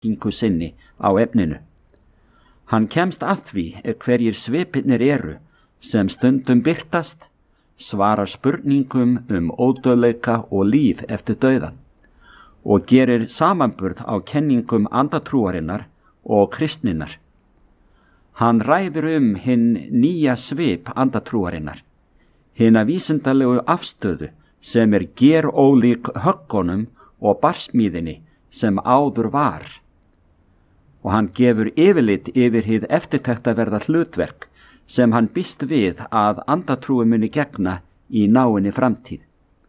þekkingu sinni á efninu. Hann kemst að því hverjir svipirnir eru sem stundum birtast, svarar spurningum ódauðleika og líf eftir dauðan og gerir samanburð á kenningum andatrúarinnar og kristninnar. Hann ræðir hinn nýja svip andatrúarinnar, hina vísindalegu afstöðu sem gerólík höggunum og barsmíðinni sem áður var. Og hann gefur yfirlit yfir hið eftirtektarverða hlutverk sem hann býst við að andatrúi muni gegna í náinni framtíð.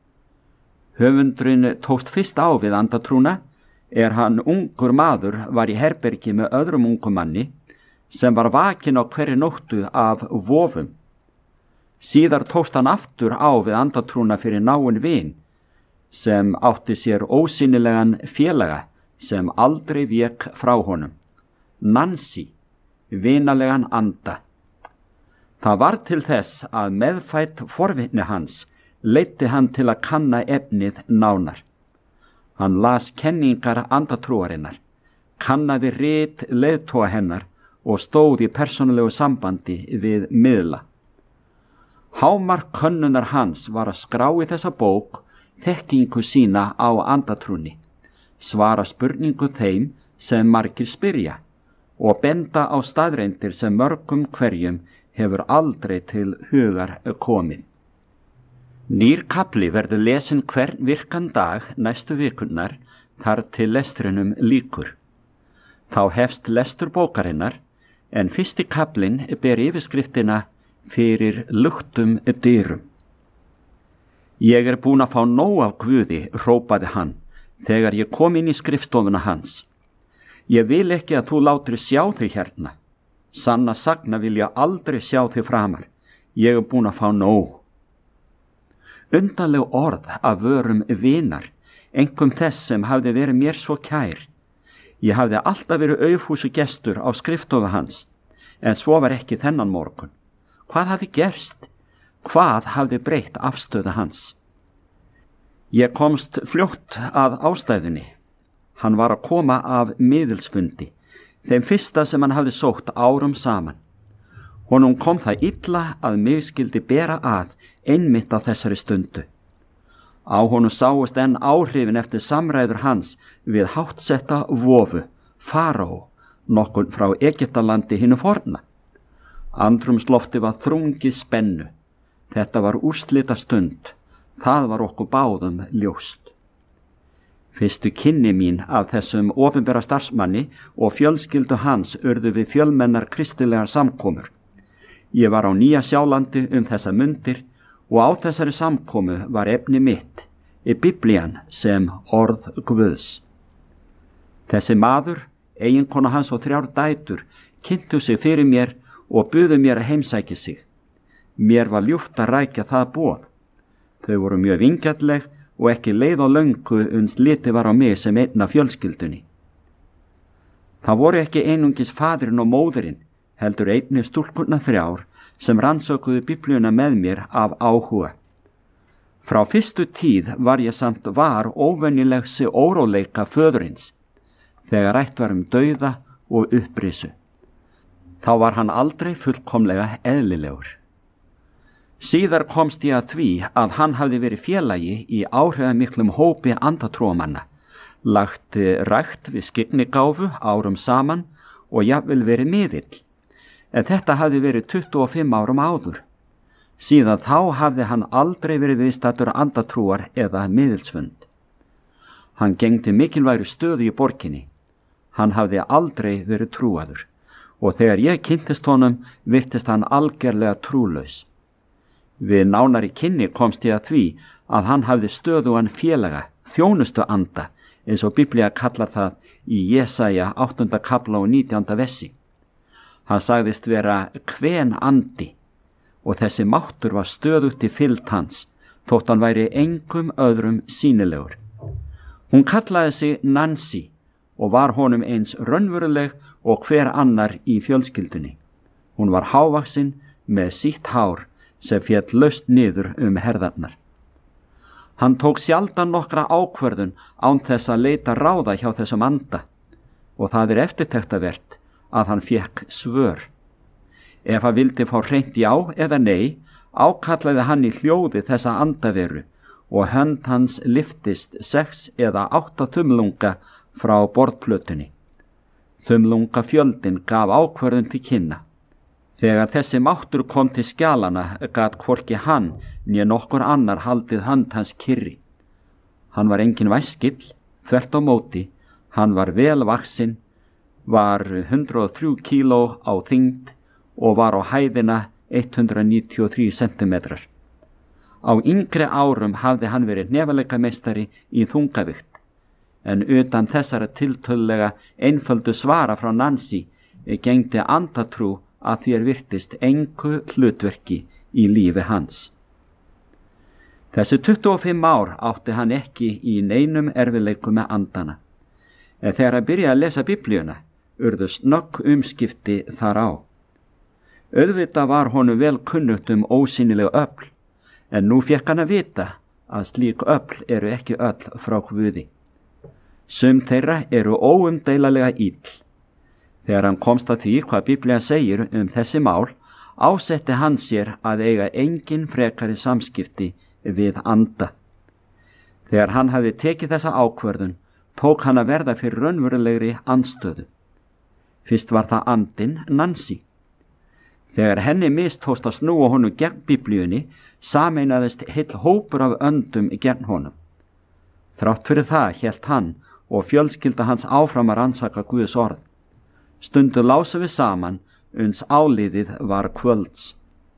Höfundurinn tókst fyrst á við andatrúna hann ungur maður var í herbergi með öðrum ungum manni sem var vakinn á hverri nóttu af vofum. Síðar tókst hann aftur á við andatrúna fyrir náinn vin sem átti sér ósýnilegan félaga sem aldrei vék frá honum, Nancy, vinalegan anda. Það var til þess að meðfætt forvitni hans leiddi hann til að kanna efnið nánar. Hann las kenningar andatrúarinnar, kannaði rit leiðtoga hennar og stóð í persónulegu sambandi við miðla. Hámark könnunar hans var að skrá í þessa bók þekkingu sína á andatrúni, svara spurningu þeim sem margir spyrja og benda á staðreyndir sem mörgum hverjum hefur aldrei til hugar komið. Nýr kafli verður lesin hvern virkan dag næstu vikunnar þar til lestrinum lýkur. Þá hefst lestur bókarinnar en fyrsti kaflinn ber yfirskriftina Fyrir luktum dyrum. Ég búinn að fá nóg af Guði, hrópaði hann, þegar ég kom inn í skrifstofuna hans. Ég vil ekki að þú látir sjá þig hérna. Sanna sagna vil ég aldrei sjá þig framar. Ég búinn að fá nóg. Undarleg orð af vörum vinar, einkum þess sem hafði verið mér svo kær. Ég hafði alltaf verið aufhúsugestur á skrifstofu hans, en svo var ekki þennan morgun. Hvað hafði gerst? Hvað hafði breytt afstöðu hans? Ég komst fljótt að ástæðunni. Hann var að koma af miðilsfundi, þeim fyrsta sem hann hafði sótt árum saman. Honum kom það illa að mig skyldi bera að einmitt á þessari stundu. Á honum sáust enn áhrifin eftir samræður hans við háttsetta vofu, Faraó, nokkurn frá Egyptalandi hinu forna. Andrúmslofti var þrungið spennu. Þetta var úrslita stund. Það var okkur báðum ljóst. Fyrstu kynni mín af þessum opinbera starfsmanni og fjölskyldu hans urðu við fjölmennar kristilegar samkomur. Ég var á Nýja-Sjálandi þessa mundir og á þessari samkomu var efni mitt, Biblían sem orð Guðs. Þessi maður, eiginkona hans og 3 dætur, kynntu sig fyrir mér og buðu mér að heimsækja sig. Mér var ljúft að rækja það boð. Þau voru mjög vingjarnleg og ekki leið á löngu uns litið var á mig sem einn af fjölskyldunni. Það voru ekki einungis faðirinn og móðirinn, heldur einnig stúlkurnar 3 sem rannsökuðu Biblíuna með mér af áhuga. Frá fyrstu tíð var ég samt óvenjulegsi óróleika föðurins, þegar rætt var dauða og upprisu. Þá var hann aldrei fullkomlega eðlilegur. Síðar komst ég að því að hann hafði verið félagi í áhrifamiklum hópi andatrúamanna, lagt rækt við skyggnigáfu árum saman og jafnvel verið miðill, en þetta hafði verið 25 árum áður. Síðan þá hafði hann aldrei verið viðstaddur andatrúar eða miðilsfund. Hann gegndi mikilvægri stöðu í borginni. Hann hafði aldrei verið trúaður og þegar ég kynntist honum virtist hann algerlega trúlaus. Við nánari kynni komst ég að því að hann hafði stöðugan félaga, þjónustu anda, eins og Biblía kallar það í Jesaja 8. kafla og 19. versi. Hann sagðist vera kven andi og þessi máttur var stöðugt í fylgd hans, þótt hann væri engum öðrum sýnilegur. Hún kallaði sig Nancy og var honum eins raunveruleg og hver annar í fjölskyldunni. Hún var hávaxin með sítt hár sem féll laust niður herðarnar. Hann tók sjaldan nokkra ákvörðun án þess að leita ráða hjá þessum anda. og það eftirtektavert að hann fékk svör. Ef hann vildi fá hreint já eða nei, ákallaði hann í hljóði þessa andaveru og hönd hans lyftist 6 eða 8 þumlunga frá borðplötunni. Þumlunga fjöldin gaf ákvörðun til kynna. Þegar þessi máttur kom til skjalana gat hvorki hann né nokkur annar haldið hönd hans kyrri. Hann var engin væskill, þvert á móti, hann var vel vaxinn, var 103 kíló á þyngd og var á hæðina 193 sentimetrar. Á yngri árum hafði hann verið hnefaleikameistari í þungavikt, en utan þessara tiltölulega einföldu svara frá Nancy gegndi andatrú að þér virtist engu hlutverki í lífi hans. Þessi 25 ár átti hann ekki í neinum erfiðleikum með andana, en þegar hann byrjaði að lesa Biblíuna urðu snögg umskipti þar á. Auðvitað var honum vel kunnugt ósýnileg öfl, en nú fékk hann að vita að slík öfl eru ekki öll frá Guði. Sum þeirra eru óumdeilanlega ill. Þegar hann komst að því hvað Biblía segir þessi mál, ásetti hann sér að eiga engin frekari samskipti við anda. Þegar hann hafði tekið þessa ákvörðun, tók hann að verða fyrir raunverulegri andstöðu. Fyrst var það andinn Nancy. Þegar henni mistókst að snúa honum gegn Biblíunni, sameinaðist heill hópur af öndum gegn honum. Þrátt fyrir það hélt hann og fjölskylda hans áfram að rannsaka Guðs orð. Stundu lásu við saman uns áliðið var kvölds.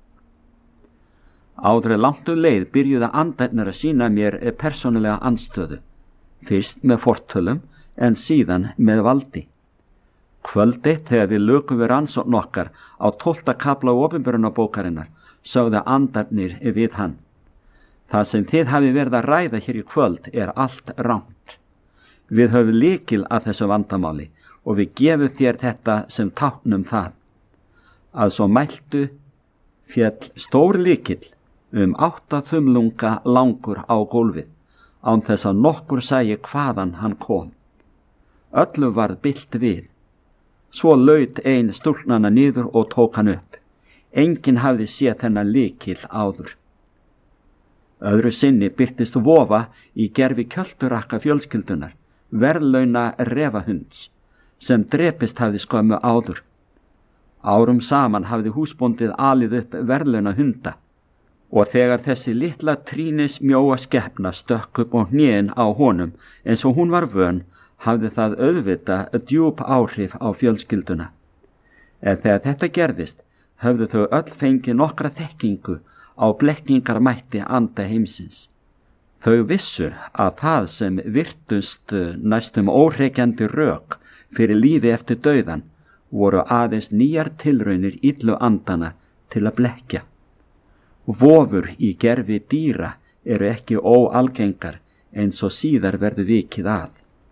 Áður langt leið byrjuðu andarnir að sýna mér persónulega andstöðu, fyrst með fortölum en síðan með valdi. Kvöldi þegar við lukum við rannsókn okkar á 12. kafla opinberunarbókarinnar sögðu andarnir við hann. Það sem þið hafi verið að ræða hér í kvöld allt rangt. Við höfum lykil að þessu vandamáli og við gefum þér þetta sem táknum það. Að svo mæltu féll stór lykil 8 þumlunga langur á gólfið, án þess að nokkur sæi hvaðan hann kom. Öllu varð bylt við. Svo laut ein stúlknanna niður og tók hann upp. Enginn hafði séð þennan lykil áður. Öðru sinni birtist vofa í gervi kjölturakka fjölskyldunar, verðlauna refahunds, sem drepist hafði skömmu áður. Árum saman hafði húsbóndið alið upp verðlauna hunda, og þegar þessi litla trínis mjóa skepna stökk upp á hnén á honum eins og hún var vön, hafði það auðvitað djúp áhrif á fjölskylduna. En þegar þetta gerðist, höfðu þau öll fengið nokkra þekkingu á blekkingarmætti anda heimsins. Þau vissu að það sem virtust næstum óhrekjandi rök fyrir lífi eftir dauðan voru aðeins nýjar tilraunir illu andana til að blekkja. Vofur í gervi dýra eru ekki óalgengar eins og síðar verður vikið að.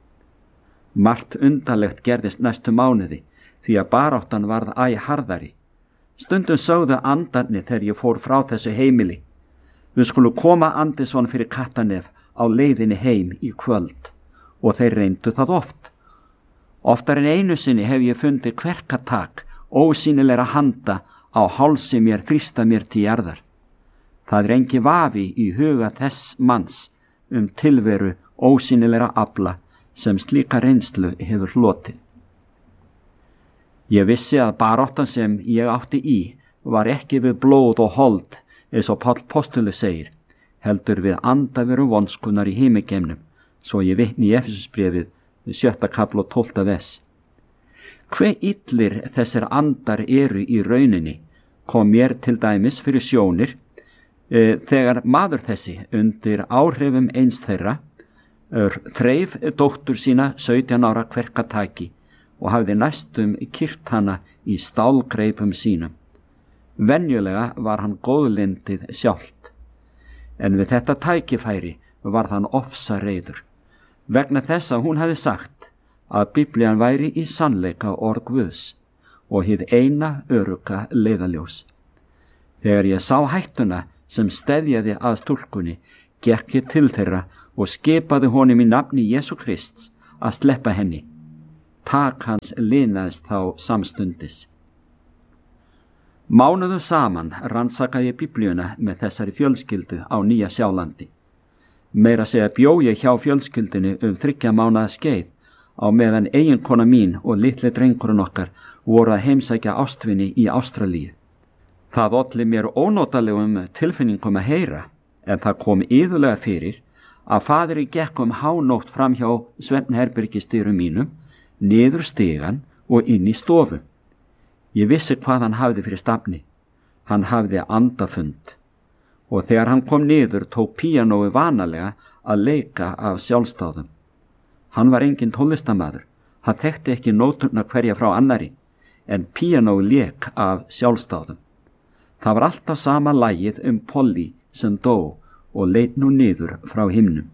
Margt undarlegt gerðist næstu mánuði því að baráttan varð æ harðari. Stundum sögðu andarnir þegar ég fór frá þessu heimili: við skulum koma Andersson fyrir Kattanef á leiðinni heim í kvöld, og þeir reyndu það oft. Oftar en einu sinni hef ég fundið kverkatak ósýnilegra handa á hálsi mér þrýsta mér til jarðar. Það engin vafi í huga þess manns tilveru ósýnilegra afla sem slíka reynslu hefur hlotið. Ég vissi að baráttan sem ég átti í var ekki við blóð og hold, eins og Páll postuli segir, heldur við andaveru vonskunar í himigeimnum, svo ég vitni í Efesusbréfið 7. kafla og 12. vers. Hve illir þessir andar eru í rauninni kom mér til dæmis fyrir sjónir þegar maður þessi undir áhrifum eins þeirra þreif dóttur sína 17 ára kverkataki og hafði næstum kyrkt hana í stálgreipum sínum. Venjulega var hann góðlindið sjálft, en við þetta tækifæri var hann ofsareiður, vegna þess að hún hefði sagt að Biblían væri í sannleika orð Guðs og hið eina örugga leiðaljós. Þegar ég sá hættuna sem steðjaði að stúlkunni, gekk ég til þeirra og skipaði honum í nafni Jesú Krists að sleppa henni. Tak hans linaðist þá samstundis. Mánuðum saman rannsakaði ég Biblíuna með þessari fjölskyldu á Nýja Sjálandi. Meira segja bjó ég hjá fjölskyldunni 3 mánaða skeið á meðan eiginkona mín og litli drengurinn okkar voru að heimsækja ástvini í Ástralíu. Það olli mér ónotalegum tilfinningum að heyra, en það kom iðulega fyrir að faðir gekk hánótt fram hjá svefnherbergisdyrum mínum, niður stigann og inn í stofu. Ég vissi hvað hann hafði fyrir stafni. Hann hafði andafund. Og þegar hann kom niður tók píanói vanalega að leika af sjálfstáðum. Hann var engin tónlistarmaður. Hann þekkti ekki nóturnar hverja frá annari, en píanói lék af sjálfstáðum. Það var alltaf sama lagið Polly sem dó og leit nú niður frá himnum.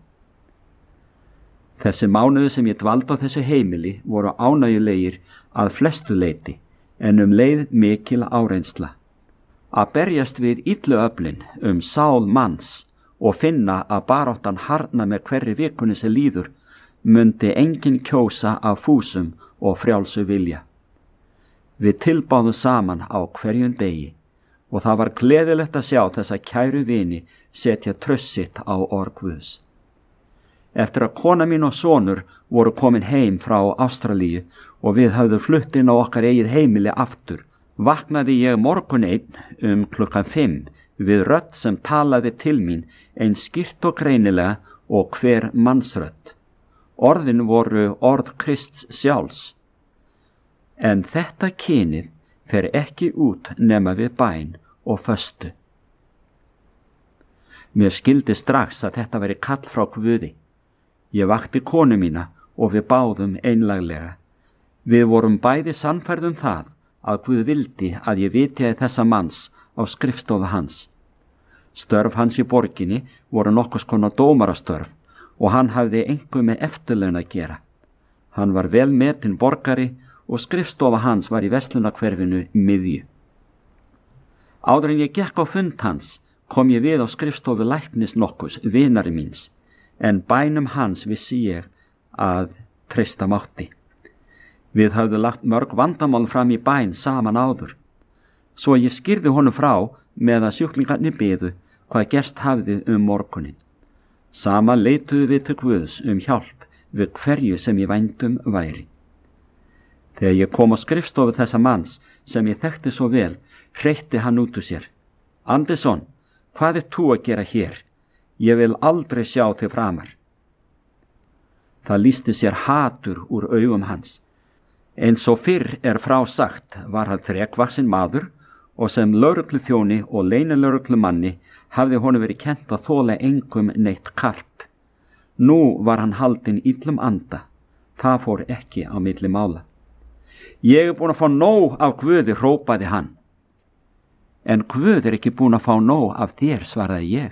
Þessi mánuði sem ég dvaldi á þessu heimili voru ánægjulegir að flestu leyti, en leið mikil áreynsla. Að berjast við illu öflin sál manns og finna að baráttan harðna með hverri vikunni sem líður, mundi enginn kjósa af fúsum og frjálsu vilja. Við tilbáðum saman á hverjum degi og það var gleðilegt að sjá þessa kæru vini setja traust sitt á orð Guðs. Eftir að kona mín og sonur voru komin heim frá Ástralíu og við höfðum flutt inn á okkar eigið heimili aftur, vaknaði ég morgun einn 5:00 við rödd sem talaði til mín eins skýrt og greinilega og hver mannsrödd. Orðin voru orð Krists sjálfs. En þetta kynið fer ekki út nema við bæn og föstu. Mér skildi strax að þetta veri kall frá Guði. Ég vakti konu mína og við báðum einlaglega. Við vorum bæði sannfærð það að Guð vildi að ég vitjaði þessa manns á skrifstofu hans. Störf hans í borginni voru nokkurs konar dómarastörf og hann hafði einhver með eftirlaun að gera. Hann var vel metinn borgari og skrifstofa hans var í verslunarhverfinu miðju. Áður en ég gekk á fund hans kom ég við á skrifstofu læknis nokkurs vinari míns, en bænum hans vissi ég að treysta mátti. Við höfðum lagt mörg vandamál fram í bæn saman áður, svo ég skýrði honum frá með að sjúklingarnir biðu hvað gerst hafði morgunin. Sama leituðu við til Guðs hjálp við hverju sem ég vændum væri. Þegar ég kom á skrifstofu þessa manns sem ég þekkti svo vel, hreytti hann út úr sér. Andersson, hvað þú að gera hér? Ég vil aldrei sjá þig framar. Það lýsti sér hatur úr augum hans. Eins og fyrr frásagt var hann þrekvaxinn maður og sem lögregluþjóni og leynilögreglumanni hafði honum verið kennt að þola engum neitt karp. Nú var hann haldinn illum anda. Það fór ekki á milli mála. Ég búin að fá nóg af Guði, hrópaði hann. En Guð ekki búin að fá nóg af þér, svaraði ég.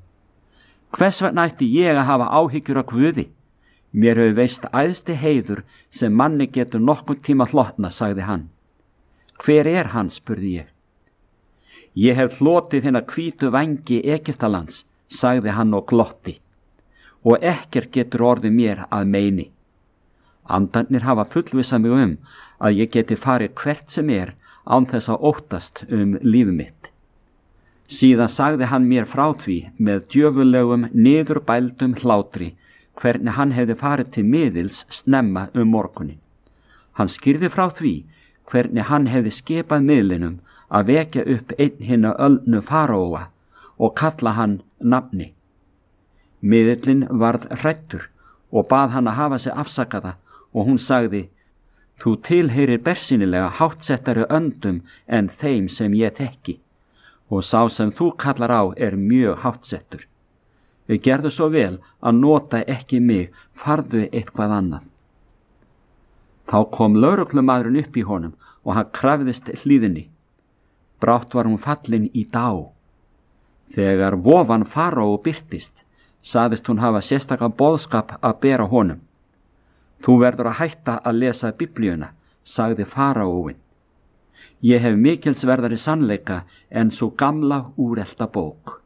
Hvers vegna ætti ég að hafa áhyggjur af Guði? Mér hefur veist æðsti heiður sem manni getur nokkurn tíma hlotna, sagði hann. Hver hann, spurði ég. Ég hef hlotið hina hvítu vængi Egyptalands, sagði hann og glotti. Og ekkert getur orðið mér að meini. Andarnir hafa fullvissað mig að ég geti farið hvert sem án þess að óttast líf mitt. Síðan sagði hann mér frá því með djöfullegum niðurbældum hlátri hvernig hann hefði farið til miðils snemma morgunin. Hann skýrði frá því hvernig hann hefði skipað miðlinum að vekja upp einn hinna ölnu faraóa og kalla hann nafni. Miðillinn varð hræddur og bað hann að hafa sig afsakaða og hún sagði, þú tilheyrir bersýnilega háttsettari öndum en þeim sem ég þekki og sá sem þú kallar á mjög háttsettur. Við gerðu svo vel að nota ekki mig, farðu eitthvað annað. Þá kom lögreglumaðurinn upp í honum og hann krafðist hlíðinni. Brátt var hún fallin í dá. Þegar vofan faraó birtist, sagðist hún hafa sérstakan boðskap að bera honum. Þú verður að hætta að lesa Biblíuna, sagði faraóin. Ég hef mikilsverðari sannleika en svo gamla úrelta bók.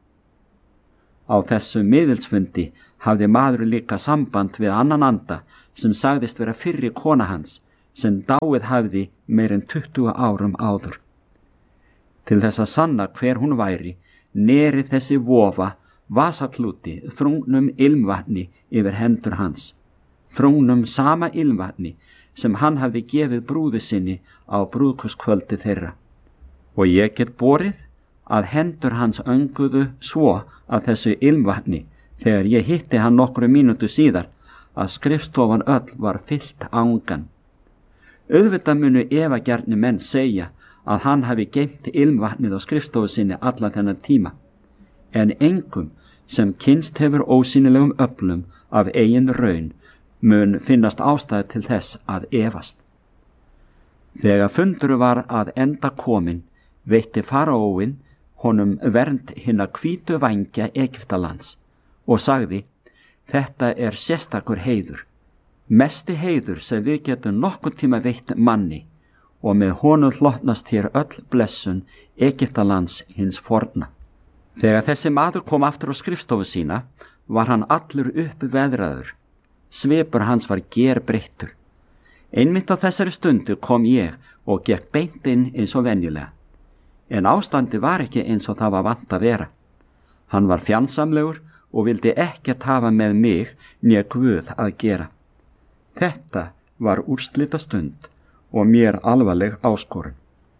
Á þessu miðilsfundi hafði maður líka samband við annan anda sem sagðist vera fyrri kona hans sem dáið hafði meir en 20 árum áður. Til þess að sanna hver hún væri, neri þessi vofa vasaklúti þrungnum ilmvatni yfir hendur hans, þrungnum sama ilmvatni sem hann hafði gefið brúði sinni á brúðkauskvöldi þeirra. Og ég get borið að hendur hans önguðu svo af þessu ilmvatni þegar ég hitti hann nokkru mínútu síðar að skrifstofan öll var fyllt angan. Auðvitað munu efagjarnir menn segja að hann hafi geymt ilmvatnið á skrifstofu sinni allan þennan tíma, en engum sem kynst hefur ósýnilegum öflum af eigin raun mun finnast ástæðu til þess að efast. Þegar fundur var að enda komin, veitti faraóinn honum vernd hinna hvítu vængja Egyptalands og sagði: þetta er sérstakur heiður, mesti heiður sem við getum nokkurn tíma veitt manni, og með honum hlotnast hér öll blessun Egyptalands hins forna. Þegar þessi maður kom aftur á skrifstofu sína, var hann allur uppveðraður. Svipur hans var gerbreyttur. Einmitt á þessari stundu kom ég og gekk beint inn eins og venjulega. En ástandi var ekki eins og það var vant að vera. Hann var fjandsamlegur og vildi ekkert hafa með mig né Guð að gera. Þetta var úrslita stund og mér alvarleg áskorun.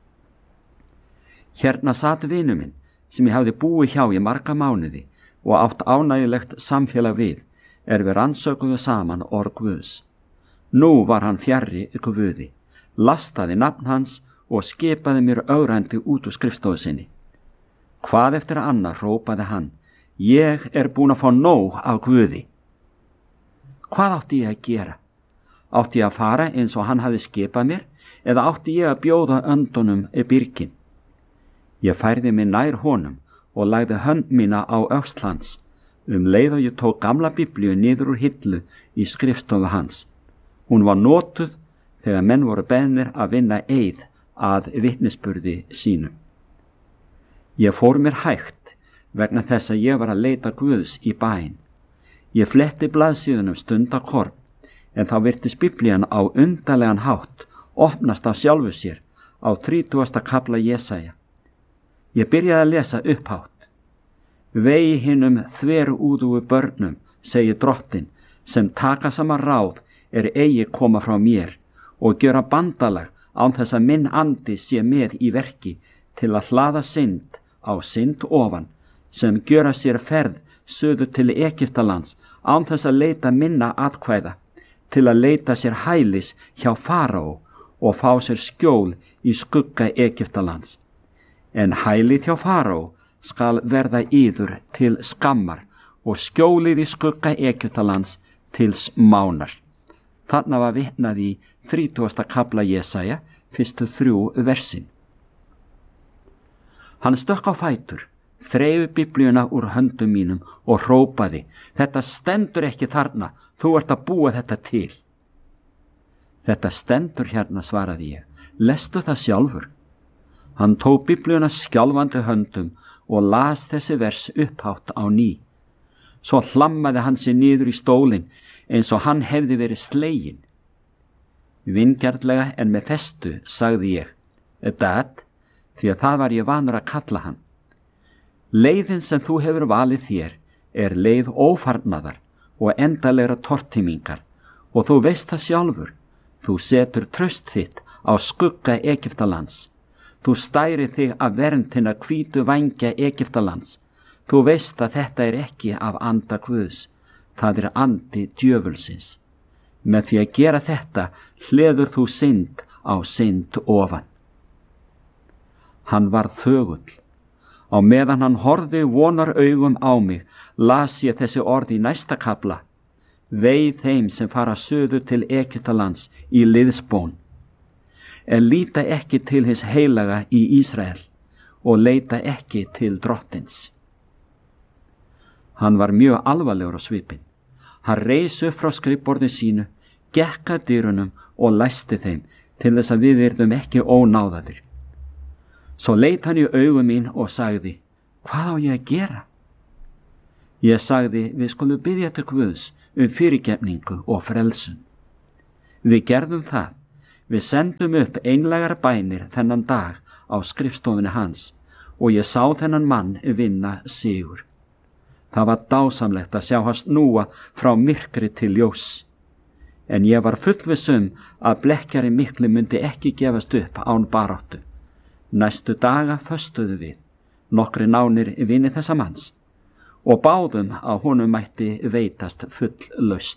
Hérna sat vinur minn sem ég hafði búið hjá í marga mánuði og átt ánægilegt samfélag við, við rannsökuðu saman orð Guðs. Nú var hann fjarri Guði, lastaði nafn hans og skipaði mér ögrandi út úr skrifstofu sinni. Hvað eftir annað hrópaði hann: ég er búin að fá nóg af Guði. Hvað átti ég að gera? Átti ég að fara eins og hann hafði skipað mér, eða átti ég að bjóða öndunum byrgin? Ég færði mig nær honum og lagði hönd mína á öxl hans, leið og ég tók gamla biblíu niður úr hillu í skrifstofu hans. Hún var notuð þegar menn voru beðnir að vinna eið að vitnisburði sínum. Ég fór mér hægt vegna þess að ég var að leita Guðs í bæn. Ég fletti blaðsíðunum stundakorn, en þá virtist biblían á undarlegan hátt opnast af sjálfu sér á 30. kafla Jesaja. Ég byrjaði að lesa upphátt. Vei hinum þverúðugu börnum, segir Drottinn, sem taka saman ráð eigi koma frá mér, og gjöra bandalag án þess að minn andi sé með í verki til að hlaða synd á synd ofan, sem gjöra sér ferð suður til Egyptalands án þess að leita minna atkvæða, til að leita sér hælis hjá faraó og fá sér skjól í skugga Egyptalands. En hælið hjá faraó skal verða yður til skammar og skjólið í skugga Egyptalands til smánar. Þarna var vitnað í 30. kafla Jesaja, fyrstu 3 versin. Hann stökk á fætur, þreif biblíuna úr höndum mínum og hrópaði: þetta stendur ekki þarna, þú ert að búa þetta til. Þetta stendur hérna, svaraði ég, lestu það sjálfur. Hann tók biblíuna skjálfandi höndum og las þessi vers upphátt á ný. Svo hlammaði hann sig niður í stólinn eins og hann hefði verið sleginn. Vingjarnlega en með festu sagði ég: Dad, því að það var ég vanur að kalla hann. Leiðin sem þú hefur valið þér leið ófarnaðar og endalegra tortímingar, og þú veist það sjálfur. Þú setur traust þitt á skugga Egyptalands. Þú stærir þig af vernd hinna hvítu vængja Egyptalands. Þú veist að þetta ekki af anda Guðs, það andi djöfulsins. Með því að gera þetta hleður þú synd á synd ofan. Hann var þögull. Á meðan hann horfði vonaraugum á mig, las ég þessi orð í næsta kafla: Vei þeim sem fara suður til Egyptalands í liðsbón, en líta ekki til hins heilaga í Ísrael og leita ekki til Drottins. Hann var mjög alvarlegur á svipinn. Hann reis upp frá skrifborði sínu, gekk að dyrunum og læsti þeim til þess að við yrðum ekki ónáðaðir. Svo leit hann í augu mín og sagði: Hvað á ég að gera? Ég sagði: Við skulum biðja til Guðs fyrirgefningu og frelsun. Við gerðum það. Við sendum upp einlægar bænir þennan dag á skrifstofunni hans og ég sá þennan mann vinna sigur. Það var dásamlegt að sjá hann snúa frá myrkri til ljós. En ég var fullviss að blekkjari mikli myndi ekki gefast upp án baráttu. Næstu daga föstuðu við, nokkri nánir vini þessa manns, og báðum að honum mætti veitast full lausn.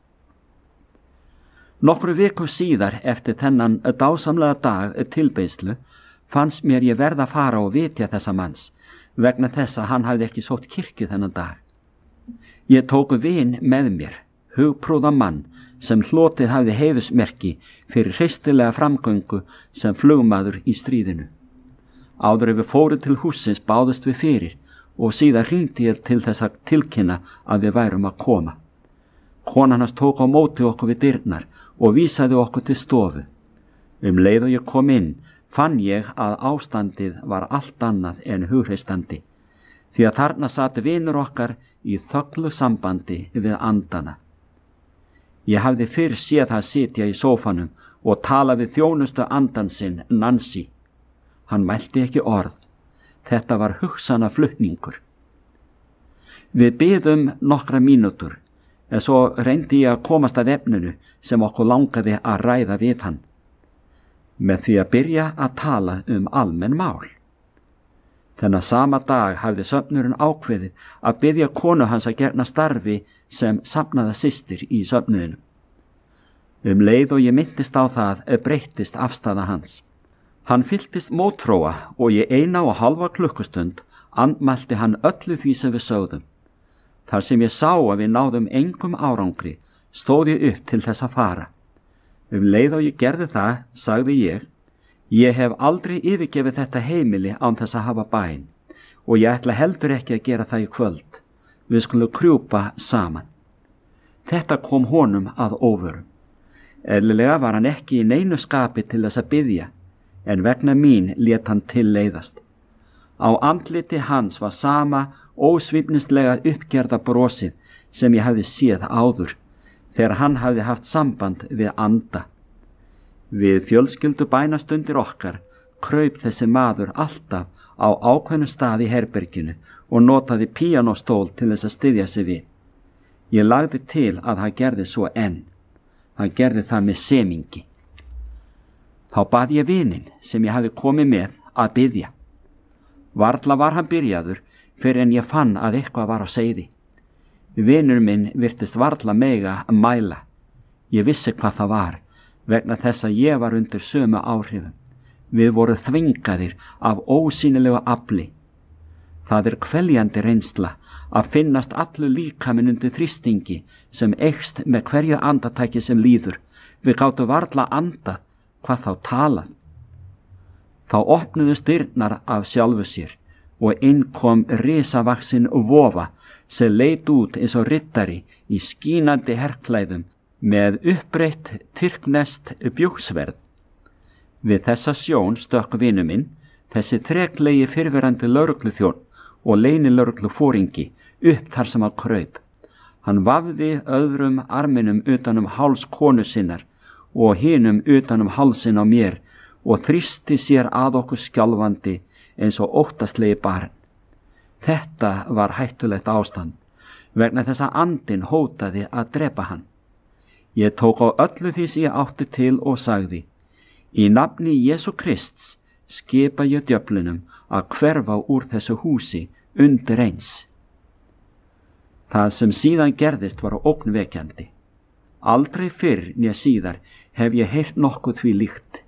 Nokkru viku síðar eftir þennan dásamlega dag tilbeiðslu fannst mér ég verða að fara og vitja þessa manns vegna þess að hann hafði ekki sótt kirkju þennan dag. Ég tóku vin með mér, hugprúða mann sem hlotið hafði heiðusmerki fyrir hreistilega framgöngu sem flugmaður í stríðinu. Áður við fórum til hússins báðust við fyrir og síðan hringdi ég til þess að tilkynna að við værum að koma. Konan hans tók á móti okkur við dyrnar og vísaði okkur til stofu. Leið og ég kom inn fann ég að ástandið var allt annað en hugreistandi, því að þarna sat vinur okkar í þöglu sambandi við andana. Ég hafði fyrr séð það sitja í sófanum og tala við þjónustu andan sinn, Nancy. Hann mælti ekki orð. Þetta var hugsana flutningur. Við biðum nokkra mínútur, en svo reyndi ég að komast að efninu sem okkur langaði að ræða við hann, með því að byrja að tala almenn mál. Þennan sama dag hafði söfnurinn ákveðið að biðja konu hans að gegna starfi sem safnaða systir í söfnuðinu. Leið og ég minntist á það breyttist afstaða hans. Hann fylltist mótþróa og í 1,5 klukkustund andmælti hann öllu því sem við sögðum. Þar sem ég sá að við náðum engum árangri, stóð ég upp til þess að fara. Leið og ég gerði það, sagði ég hef aldrei yfirgefið þetta heimili án þess að hafa bæn og ég ætla heldur ekki að gera það í kvöld. Við skulum krjúpa saman. Þetta kom honum að óvörum. Eðlilega var hann ekki í neinu skapi til þess að biðja, en vegna mín lét hann til leiðast. Á andliti hans var sama ósvífnislega uppgerða brosið sem ég hafði séð áður, þegar hann hafði haft samband við anda. Við fjölskyldu bænastundir okkar kraup þessi maður alltaf á ákveðnum stað í herberginu og notaði píanóstól til þess að styðja sig við. Ég lagði til að hann gerði svo enn. Hann gerði það með semingi. Þá bað ég vininn sem ég hafði komið með að biðja. Varla var hann byrjaður fyrir en ég fann að eitthvað var á seyði. Vinur minn virtist varla mega að mæla. Ég vissi hvað það var, vegna þess að ég var undir sömu áhrifum. Við vorum þvingaðir af ósýnilegu afli. Það kveljandi reynsla að finnast allur líkaminn undir þrýstingi sem eykst með hverju andartæki sem líður. Við gátum varla andað, hvað þá talað. Þá opnuðust dyrnar af sjálfu sér og inn kom risavaxin vofa sem leit út eins og riddari í skínandi herklæðum með uppbreytt tyrkneskt bjúgsverð. Við þessa sjón stökk vinur minn, þessi treglegi fyrrverandi lögregluþjón og leynilögreglufóringi upp þar sem hann kraup. Hann vafði öðrum arminum utan háls konu sinnar og hinum utan hálsin á mér og þrýsti sér að okkur skjálfandi eins og óttastlegi barn. Þetta var hættulegt ástand, vegna þess að andinn hótaði að drepa hann. Ég tók á öllu því sem ég átti til og sagði: í nafni Jesú Krists skipa ég djöflunum að hverfa úr þessu húsi undir eins. Það sem síðan gerðist var ógnvekjandi. Aldrei fyrr né síðar hef ég heyrt nokkuð því líkt.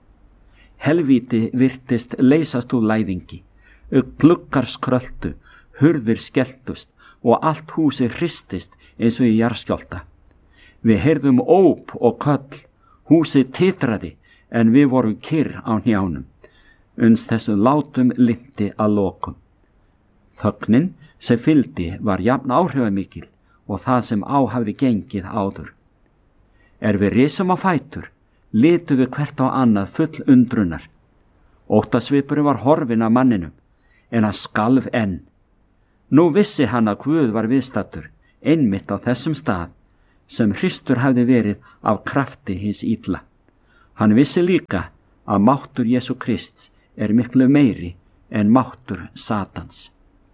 Helvíti virtist leysast úr læðingi, gluggar skröltu, hurðir skelltust og allt húsi hristist eins og í jarðskjálfta. Við heyrðum óp og köll, húsið titraði en við vorum kyrr á hnjánum, uns þessu látum linti að lokum. Þögnin sem fylgdi var jafn áhrifamikil og það sem á hafði gengið áður. Við risum á fætur, litum við hvert á annað full undrunar. Óttasvipurinn var horfinn af manninum, en hann skalf enn. Nú vissi hann að Guð var viðstattur, einmitt á þessum stað, sem Hristur hafði verið af krafti hins illa. Hann vissi líka að máttur Jesú Krists miklu meiri en máttur Satans.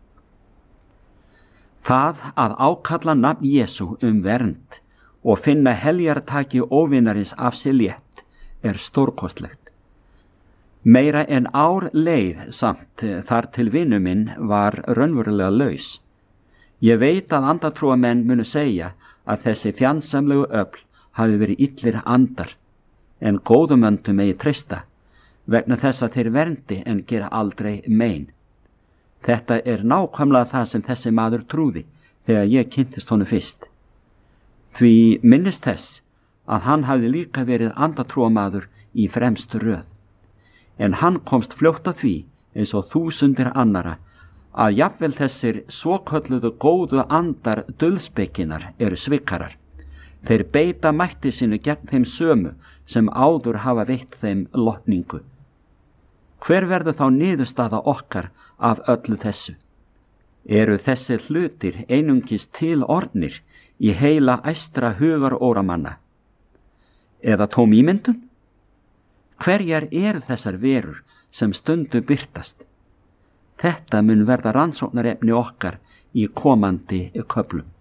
Það að ákalla nafn Jesú vernd og finna heljartaki óvinarins af sér létt stórkostlegt. Meira en ár leið samt þar til vinur minn var raunverulega laus. Ég veit að andatrúamenn munu segja að þessi fjandsamlegu öfl hafi verið illir andar, en góðum öndum megi treysta, vegna þess að þeir verndi en gera aldrei mein. Þetta nákvæmlega það sem þessi maður trúði þegar ég kynntist honum fyrst. Því minnist þess að hann hafði líka verið andatrúamaður í fremstu röð. En hann komst fljótt að því, eins og þúsundir annara, að jafnvel þessir svokölluðu góðu andar dulspekinar svikarar. Þeir beita mætti sínu gegn þeim sömu sem áður hafa veitt þeim lotningu. Hver verður þá niðurstaða okkar af öllu þessu? Þessi hlutir einungis til orðnir í heila æstra hugar óramanna? Eða tóm ímyndun? Hverjar þessar verur sem stundu birtast? Þetta mun verða rannsóknarefni okkar í komandi köflum.